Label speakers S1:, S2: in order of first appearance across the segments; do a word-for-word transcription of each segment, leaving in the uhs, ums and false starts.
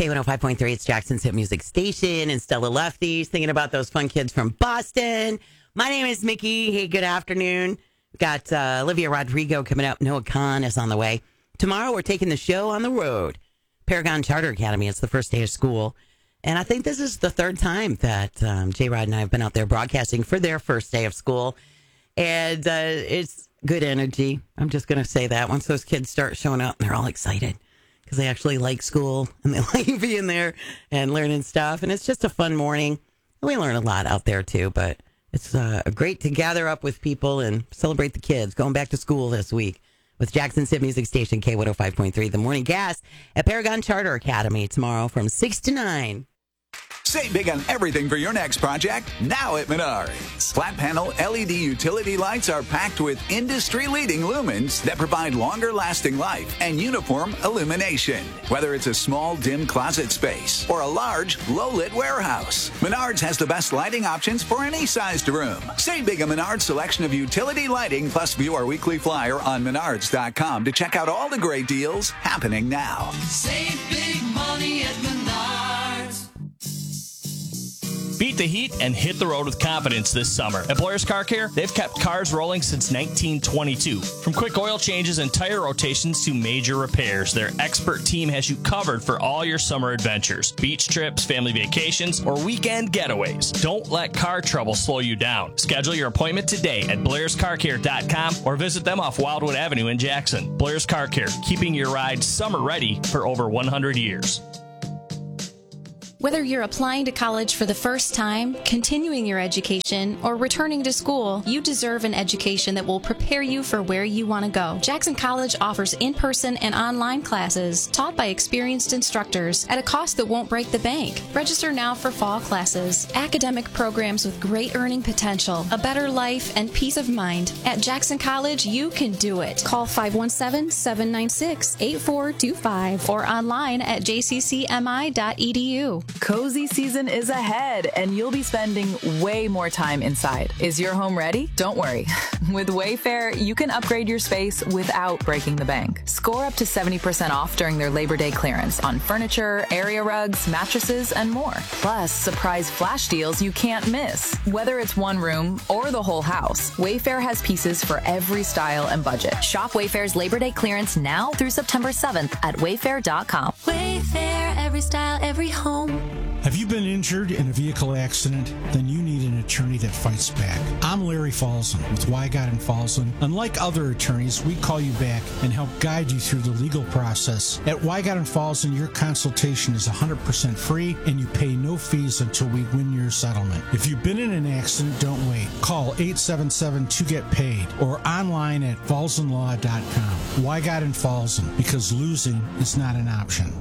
S1: K one oh five point three, it's Jackson's Hit Music Station, and Stella Lefty's thinking about those fun kids from Boston. My name is Mickey. Hey, good afternoon. We've got uh, Olivia Rodrigo coming up. Noah Khan is on the way. Tomorrow, we're taking the show on the road. Paragon Charter Academy. It's the first day of school. And I think this is the third time that um, J-Rod and I have been out there broadcasting for their first day of school. And uh, it's good energy. I'm just going to say that. Once those kids start showing up, they're all excited because they actually like school and they like being there and learning stuff. And it's just a fun morning. We learn a lot out there, too. But it's uh, great to gather up with people and celebrate the kids going back to school this week with Jackson's Hit Music Station, K one oh five point three. The Morning Gas at Paragon Charter Academy tomorrow from six to nine.
S2: Save big on everything for your next project now at Menards. Flat panel L E D utility lights are packed with industry-leading lumens that provide longer lasting life and uniform illumination. Whether it's a small, dim closet space or a large, low-lit warehouse, Menards has the best lighting options for any sized room. Save big on Menards' selection of utility lighting, plus view our weekly flyer on menards dot com to check out all the great deals happening now.
S3: Save big money at Menards.
S4: Beat the heat and hit the road with confidence this summer. At Blair's Car Care, they've kept cars rolling since nineteen twenty-two. From quick oil changes and tire rotations to major repairs, their expert team has you covered for all your summer adventures. Beach trips, family vacations, or weekend getaways. Don't let car trouble slow you down. Schedule your appointment today at blairs car care dot com or visit them off Wildwood Avenue in Jackson. Blair's Car Care, keeping your ride summer ready for over one hundred years.
S5: Whether you're applying to college for the first time, continuing your education, or returning to school, you deserve an education that will prepare you for where you want to go. Jackson College offers in-person and online classes taught by experienced instructors at a cost that won't break the bank. Register now for fall classes, academic programs with great earning potential, a better life, and peace of mind. At Jackson College, you can do it. Call five one seven, seven nine six, eight four two five or online at j c c m i dot e d u.
S6: Cozy season is ahead, and you'll be spending way more time inside. Is your home ready? Don't worry. With Wayfair, you can upgrade your space without breaking the bank. Score up to seventy percent off during their Labor Day clearance on furniture, area rugs, mattresses, and more. Plus, surprise flash deals you can't miss. Whether it's one room or the whole house, Wayfair has pieces for every style and budget. Shop Wayfair's Labor Day clearance now through September seventh at wayfair dot com.
S5: Wayfair, every style, every home.
S7: Have you been injured in a vehicle accident? Then you need an attorney that fights back. I'm Larry Falzon with Wygott and Falzon. Unlike other attorneys, we call you back and help guide you through the legal process. At Wygott and Falzon, your consultation is one hundred percent free and you pay no fees until we win your settlement. If you've been in an accident, don't wait. Call eight seven seven two get paid or online at falzon law dot com. Wygott and Falzon, because losing is not an option.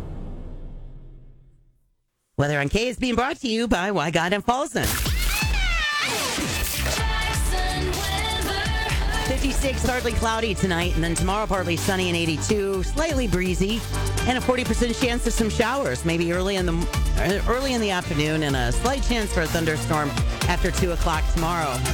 S1: Weather on K is being brought to you by Wygott and Falzon. fifty-six, partly cloudy tonight, and then tomorrow partly sunny and eighty-two, slightly breezy, and a forty percent chance of some showers, maybe early in the early in the afternoon, and a slight chance for a thunderstorm after two o'clock tomorrow.